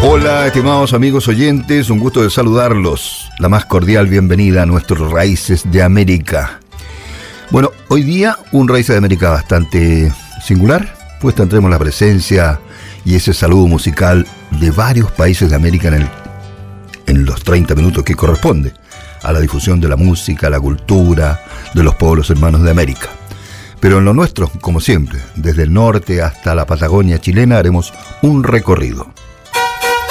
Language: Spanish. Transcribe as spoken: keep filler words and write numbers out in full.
Hola, estimados amigos oyentes, un gusto de saludarlos. La más cordial bienvenida a nuestros Raíces de América. Bueno, hoy día un Raíces de América bastante singular, pues tendremos la presencia y ese saludo musical de varios países de América en, el, en los treinta minutos que corresponde a la difusión de la música, la cultura de los pueblos hermanos de América. Pero en lo nuestro, como siempre, desde el norte hasta la Patagonia chilena, haremos un recorrido.